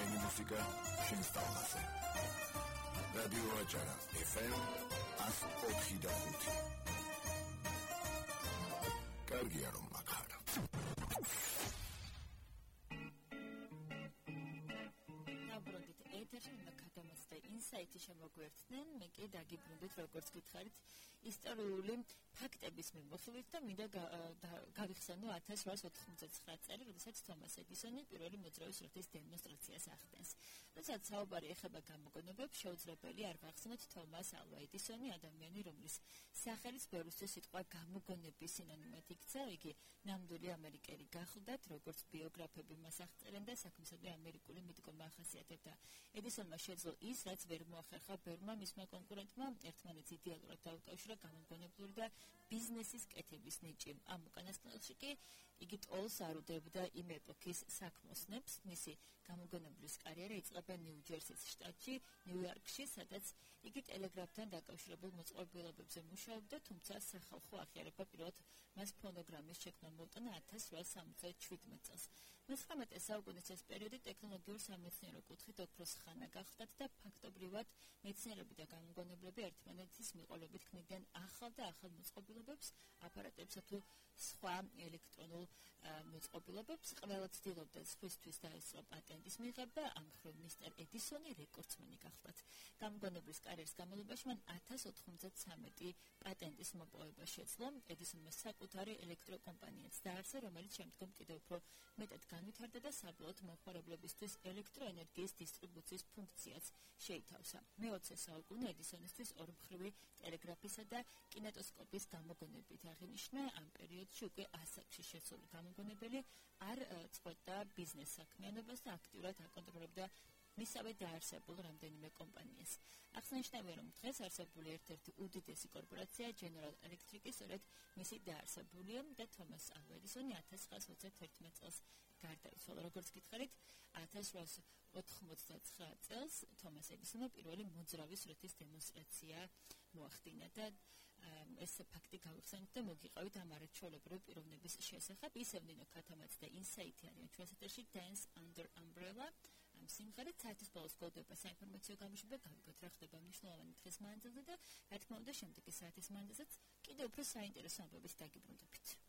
შენი მუსიკა შენ სტილზე. რადიო აჭარა FM 104.5. კარგია რომ მაგარ. ნაბრუნდით ეთერში მაგათამასდა ინსაიტი შემოგვერთდნენ, მე კი დაგიბრუნდით როგორც გითხარით ისტორიული ფაქტების მიმოხილვით და მინდა გავიხსენო 1899 წელი, როდესაც თომას ედისონი პირველი მოძრავი სურათის დემონსტრაციას ახდენს. როდესაც საუბარი ეხება გამოგონებებს, შეუძლებელი არ ვახსენოთ თომას ალვა ედისონი, ადამიანი, რომლის სახელის ბევრისთვის სიტყვა გამოგონების სინონიმად იქცა, იგი ნამდვილი ამერიკელი გახლდათ, როგორც ბიოგრაფები მას აღწერენ და საქმესადმი ამერიკული მიდგომა ახასიათებდა. ედისონმა შეძლო ის, რაც ვერ მოახერხა ბევრმა მისმა კონკურენტმა, ერთმანეთს იდეალურად დაუკავშირა გამოგონებლური და ბიზნესის კეთების ნიჭი. ამ უკანასკნელში კი იგი ტოლს არ უდევდა იმ ეპოქის საქმოსნებს. მისი გამოგონებლის კარიერა იწყება ნიუ-ჯერსის შტატში, ნიუ-იორკში, სადაც იგი ტელეგრაფთან დაკავშირებულ მოწყობილობებზე მუშაობდა, თუმცა სახალხო აღიარება პირველად მას ფონოგრამის შექმნა მოუტანა 1877 წელს. მე-19 საუკუნის ეს პერიოდი ტექნოლოგიურ სამეცნიერო კუთხით ოქროს ხანა გახლდათ და ფაქტობრივად მეცნიერები და გამოგონებლები ერთმანეთის მიყოლებით ქმნიდნენ ახალ და ახალ მოწყობილობებს, აპარატებსა თუ სხვა ელექტრონულ მოწყობილობებს. ყველა ცდილობდა სხვისთვის დაესწრო პატენტის მიღება, ამ მხრივ მისტერ ედისონი რეკორდსმენი გახლდათ. გამოგონებლის კარიერის განმავლობაში მან 1093 პატენტის მოპოვება შეძლო. ედისონმა საკუთარი ელექტროკომპანიაც დაარსა, რომელიც შემდგომ კიდევ უფრო მეტად განვითარდა და საბოლოოდ მომხმარებლებისთვის ელექტროენერგიის დისტრიბუციის ფუნქციაც შეითავსა. მე-20 საუკუნე ედისონისთვის ორმხრივი ტელეგრაფისა და კინეტოსკოპის გამოგონებით აღინიშნა. ამ პერიოდში უკვე ასაკში შესული გამოგონებელი არ წყვეტდა ბიზნეს საქმიანობას და აქტიურად აკონტროლებდა მისავე დაარსებულ რამდენიმე კომპანიას. აღსანიშნავია, რომ დღეს არსებული ერთ-ერთი უდიდესი კორპორაცია General Electric-ი სწორედ მისი დაარსებულია და თომას ალვა ედისონი 1921 წელს გარდაიცვალა. როგორც გითხარით, 1899 წელს თომას ედისონმა პირველი მოძრავი სურათის დემონსტრაცია მოახდინა და ეს ფაქტი გავიხსენოთ და მოგიყავით ამ არაჩვეულებრივი პიროვნების შესახებ. ისევნინო ქათამაც და ინსაიტი არიან ჩვენს ეთერში Dance Under Umbrella. ამ სიმღერით საერთოს ბოლოს გოლდება საინფორმაციო გამოშვება, გავიგოთ რა ხდება მნიშვნელოვანი დღის მანძილზე და რა თქმა უნდა შემდეგი საათის მანძილზეც კიდევ უფრო საინტერესო ამბებით დაგიბრუნდებით.